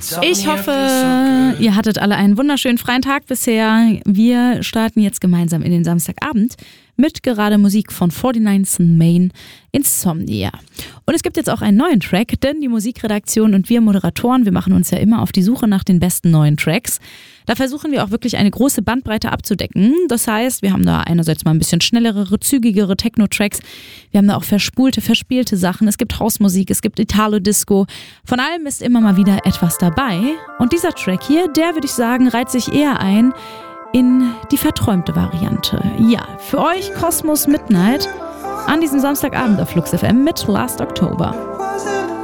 Ich hoffe, ihr hattet alle einen wunderschönen freien Tag bisher. Wir starten jetzt gemeinsam in den Samstagabend mit gerade Musik von 49th Main, Insomnia. Und es gibt jetzt auch einen neuen Track, denn die Musikredaktion und wir Moderatoren, wir machen uns ja immer auf die Suche nach den besten neuen Tracks. Da versuchen wir auch wirklich eine große Bandbreite abzudecken. Das heißt, wir haben da einerseits mal ein bisschen schnellere, zügigere Techno-Tracks. Wir haben da auch verspulte, verspielte Sachen. Es gibt Hausmusik, es gibt Italo-Disco. Von allem ist immer mal wieder etwas dabei. Und dieser Track hier, der würde ich sagen, reiht sich eher ein in die verträumte Variante. Ja, für euch Cosmos Midnight an diesem Samstagabend auf Flux FM mit Last October.